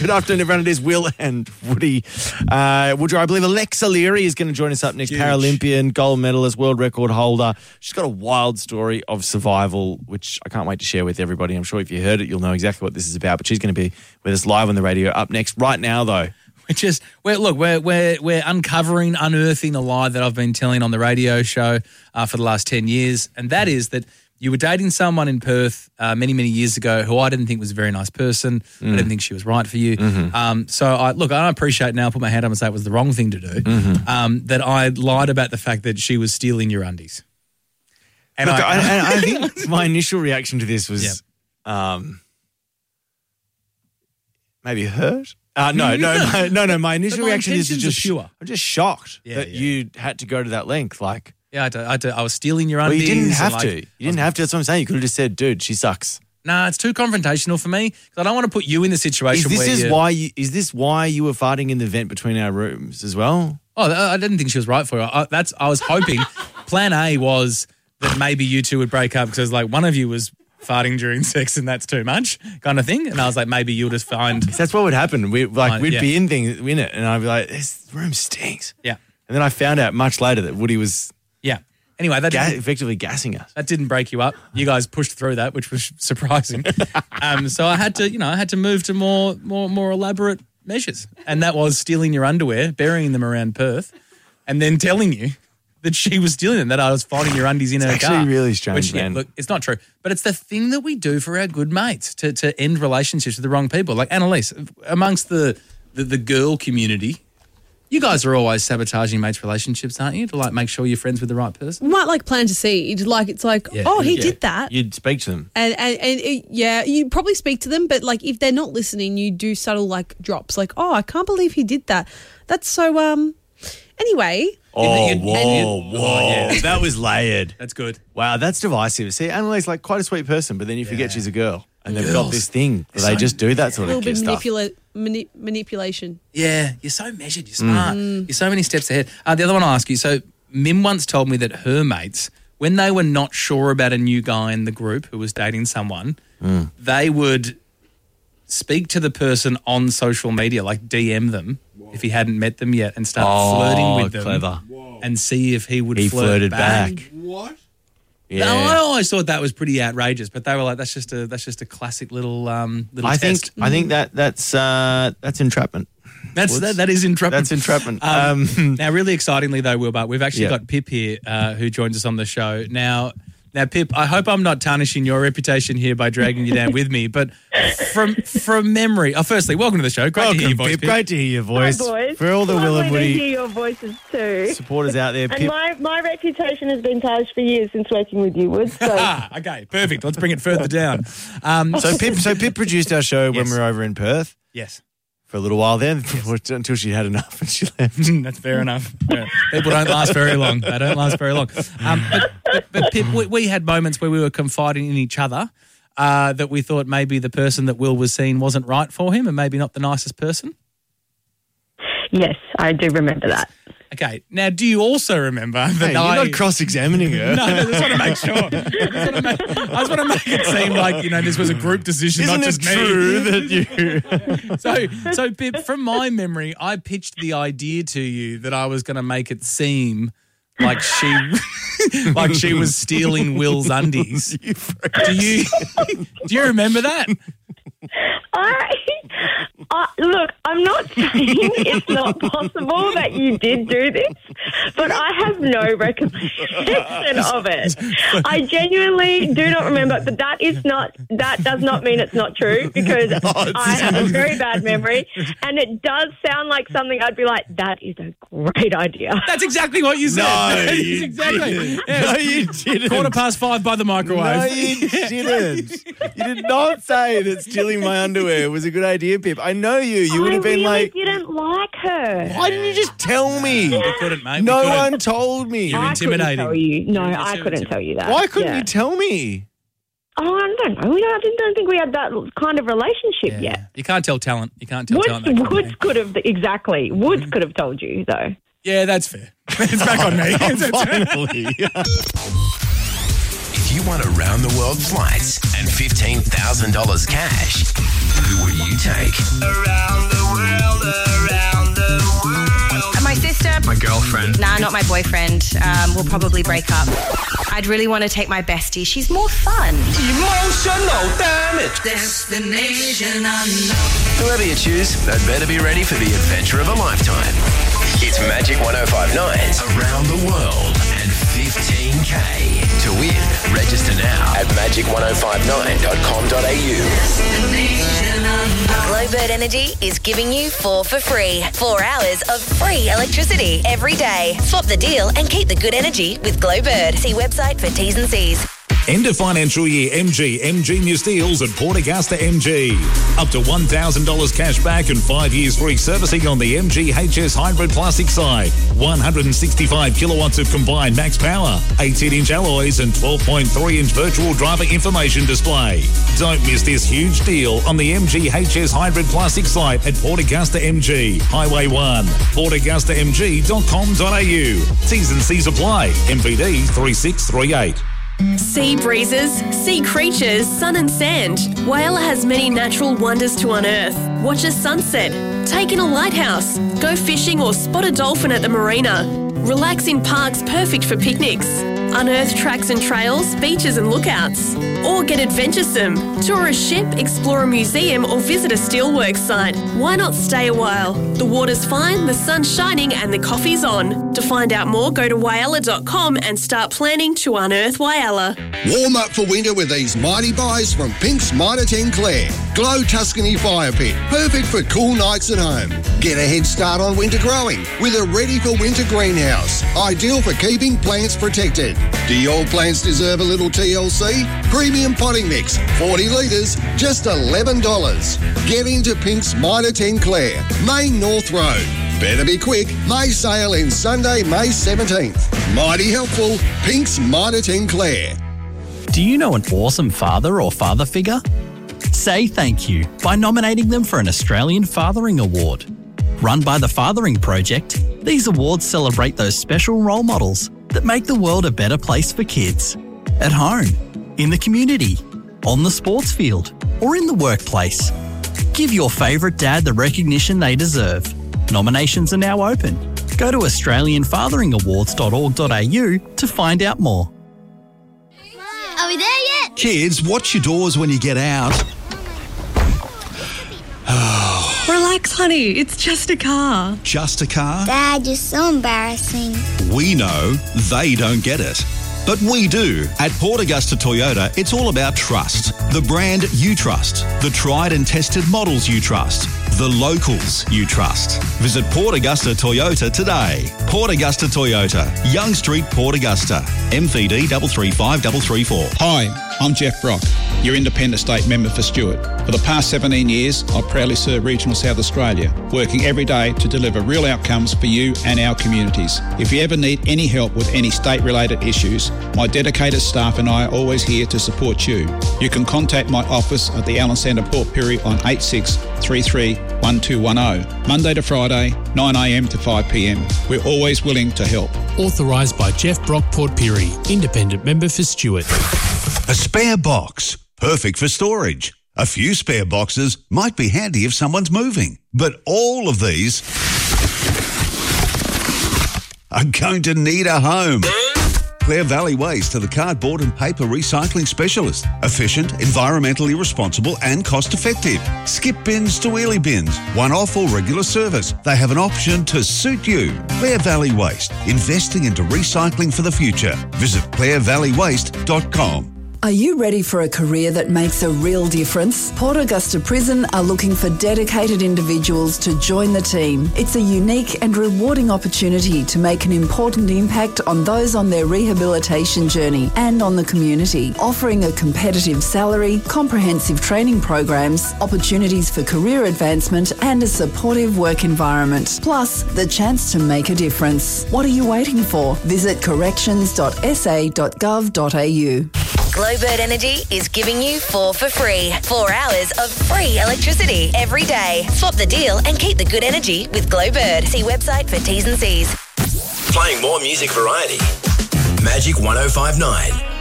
Good afternoon, everyone. It is Will and Woody. Woodrow, I believe Alexa Leary is going to join us up next. Huge. Paralympian, gold medalist, world record holder. She's got a wild story of survival, which I can't wait to share with everybody. I'm sure if you heard it, you'll know exactly what this is about. But she's going to be with us live on the radio up next. Right now, though, We're unearthing a lie that I've been telling on the radio show for the last 10 years, and that is that you were dating someone in Perth many, many years ago who I didn't think was a very nice person. I didn't think she was right for you. So I appreciate now, I put my hand up and say it was the wrong thing to do, that I lied about the fact that she was stealing your undies. And look, I think my initial reaction to this was maybe hurt. No. My initial reaction is just I'm just shocked that you had to go to that length. Like, I was stealing your well, undies. you didn't have to. You didn't have to. That's what I'm saying. You could have just said, "Dude, she sucks." Nah, it's too confrontational for me because I don't want to put you in the situation. Is this why you were farting in the vent between our rooms as well? Oh, I didn't think she was right for you. I was hoping. Plan A was that maybe you two would break up because like one of you was farting during sex and that's too much kind of thing. And I was like, maybe you'll just find. That's what would happen. We'd be in it and I'd be like, this room stinks. Yeah. And then I found out much later that Woody was anyway, that effectively gassing us. That didn't break you up. You guys pushed through that, which was surprising. So I had to move to more elaborate measures. And that was stealing your underwear, burying them around Perth, and then telling you that she was stealing them, that I was finding your undies in her car. It's actually really strange, man. Look, it's not true. But it's the thing that we do for our good mates to end relationships with the wrong people. Like Annalise, amongst the girl community, you guys are always sabotaging mates' relationships, aren't you? To like make sure you're friends with the right person. You might like plant a seed. Like it's like, he did that. You'd speak to them. And you probably speak to them, but like if they're not listening, you do subtle like drops. Like, oh, I can't believe he did that. That's so anyway. Whoa. Yeah, that was layered. That's good. Wow, that's divisive. See, Annalise like quite a sweet person, but then you forget she's a girl. And they've got this thing where they just do that sort of stuff. Manipulation. Yeah, you're so measured, you're smart, you're so many steps ahead. The other one I'll ask you, so Mim once told me that her mates, when they were not sure about a new guy in the group who was dating someone, they would speak to the person on social media, like DM them if he hadn't met them yet and start flirting with them. Clever. And see if he would He flirt flirted back. What? Yeah. No, I always thought that was pretty outrageous, but they were like, that's just a classic little test. I think that's entrapment. That is entrapment. That's entrapment. Now, really excitingly though, Wilbur, we've actually got Pip here who joins us on the show. Now, Pip, I hope I'm not tarnishing your reputation here by dragging you down with me, but from memory, firstly, welcome to the show. Great to hear your voice, Pip. Great to hear your voice. Hi, boys. For all the Will and Lovely Woody to hear your voices too. supporters out there, And Pip. my reputation has been tarnished for years since working with you, Wood. So Okay, perfect. Let's bring it further down. So Pip produced our show when we were over in Perth Yes. for a little while then, until she had enough and she left. That's fair enough. Yeah. People don't last very long. They don't last very long. But Pip, we had moments where we were confiding in each other that we thought maybe the person that Will was seeing wasn't right for him and maybe not the nicest person. yes, I do remember that. Okay. Now, do you also remember that Hey, you're not cross-examining her. No, I just want to make sure. I just want to make it seem like, this was a group decision, Isn't not it just me. true that you... So Pip, from my memory, I pitched the idea to you that I was going to make it seem like she was stealing Will's undies. Do you remember that? Look, I'm not saying it's not possible that you did do this, but I have no recollection of it. I genuinely do not remember, but that does not mean it's not true because I have a very bad memory and it does sound like something I'd be like, that is a great idea. That's exactly what you said. No, you didn't. No, you didn't. 5:15 by the microwave. No, you didn't. You did not say that stealing my underwear was a good idea, Pip. I know you. You would have been I like... didn't like her. Why didn't you just tell me? We couldn't, mate. No one told me. You're I intimidating. couldn't tell you. No, You're I couldn't tell you that. Why couldn't Yeah. you tell me? Oh, I don't know. I don't think we had that kind of relationship yet. You can't tell talent. You can't tell talent. That kind of Woods thing. could have, exactly. Woods could have told you, though. Yeah, that's fair. It's back on me. Finally. If you want around the world flights and $15,000 cash, who will you take? Around boyfriend? Nah, not my boyfriend. We'll probably break up. I'd really want to take my bestie. She's more fun. Emotional damage. Destination unknown. Whoever you choose, they'd better be ready for the adventure of a lifetime. It's Magic 105.9's Around the World and 15K. To win, register now at magic1059.com.au. Glowbird Energy is giving you 4 for free. 4 hours of free electricity every day. Swap the deal and keep the good energy with Glowbird. See website for T's and C's. End of financial year MG News Deals at Port Augusta MG. Up to $1,000 cash back and 5 years free servicing on the MG HS Hybrid Plastic side. 165 kilowatts of combined max power, 18-inch alloys and 12.3-inch virtual driver information display. Don't miss this huge deal on the MG HS Hybrid Plastic site at Port Augusta MG, Highway 1, portaugustamg.com.au. T's and C's apply. MVD 3638. Sea breezes, sea creatures, sun and sand. Whyalla has many natural wonders to unearth. Watch a sunset, take in a lighthouse, go fishing or spot a dolphin at the marina. Relax in parks perfect for picnics. Unearth tracks and trails, beaches and lookouts. Or get adventuresome. Tour a ship, explore a museum or visit a steelworks site. Why not stay a while? The water's fine, the sun's shining and the coffee's on. To find out more, go to whyalla.com and start planning to unearth Whyalla. Warm up for winter with these mighty buys from Pink's Mitre 10 Clare. Glow Tuscany Fire Pit, perfect for cool nights at home. Get a head start on winter growing with a ready-for-winter greenhouse, ideal for keeping plants protected. Do your plants deserve a little TLC? Premium potting mix, 40 litres, just $11. Get into Pink's Mitre 10 Clare, Main North Road. Better be quick, May sale in Sunday, May 17th. Mighty helpful, Pink's Mitre 10 Clare. Do you know an awesome father or father figure? Say thank you by nominating them for an Australian Fathering Award. Run by the Fathering Project, these awards celebrate those special role models that make the world a better place for kids. At home, in the community, on the sports field, or in the workplace. Give your favourite dad the recognition they deserve. Nominations are now open. Go to australianfatheringawards.org.au to find out more. Are we there yet? Kids, watch your doors when you get out. Relax, honey. It's just a car. Just a car? Dad, you're so embarrassing. We know they don't get it. But we do. At Port Augusta Toyota, it's all about trust. The brand you trust. The tried and tested models you trust. The locals you trust. Visit Port Augusta Toyota today. Port Augusta Toyota, Young Street, Port Augusta. MVD 335334. Hi, I'm Jeff Brock, your Independent State Member for Stewart. For the past 17 years, I've proudly served Regional South Australia, working every day to deliver real outcomes for you and our communities. If you ever need any help with any state-related issues, my dedicated staff and I are always here to support you. You can contact my office at the Allen Centre Port Pirie on 8633-1210, Monday to Friday, 9am to 5pm. We're always willing to help. Authorised by Jeff Brock Port Pirie, Independent Member for Stewart. A spare box, perfect for storage. A few spare boxes might be handy if someone's moving, but all of these are going to need a home. Clare Valley Waste are the cardboard and paper recycling specialist. Efficient, environmentally responsible and cost-effective. Skip bins to wheelie bins, one-off or regular service. They have an option to suit you. Clare Valley Waste, investing into recycling for the future. Visit clarevalleywaste.com. Are you ready for a career that makes a real difference? Port Augusta Prison are looking for dedicated individuals to join the team. It's a unique and rewarding opportunity to make an important impact on those on their rehabilitation journey and on the community, offering a competitive salary, comprehensive training programs, opportunities for career advancement and a supportive work environment. Plus, the chance to make a difference. What are you waiting for? Visit corrections.sa.gov.au. Glowbird Energy is giving you 4 for free. 4 hours of free electricity every day. Swap the deal and keep the good energy with Glowbird. See website for T's and C's. Playing more music variety. Magic 105.9.